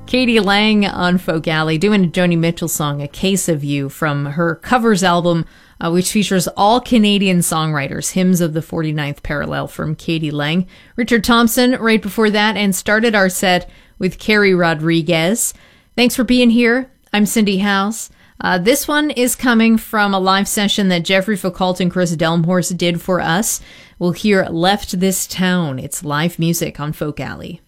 Katie Lang on Folk Alley doing a Joni Mitchell song, A Case of You, from her covers album, which features all Canadian songwriters, Hymns of the 49th Parallel from Katie Lang. Richard Thompson right before that, and started our set with Carrie Rodriguez. Thanks for being here. I'm Cindy House. This one is coming from a live session that Jeffrey Foucault and Chris Delmhorst did for us. We'll hear Left This Town. It's live music on Folk Alley.